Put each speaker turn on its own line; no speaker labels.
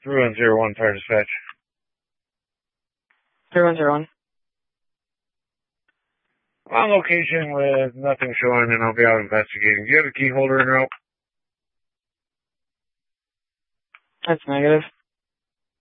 3101 Fire Dispatch.
3101.
On location with nothing showing, and I'll be out investigating. Do you have a key holder in route?
That's negative.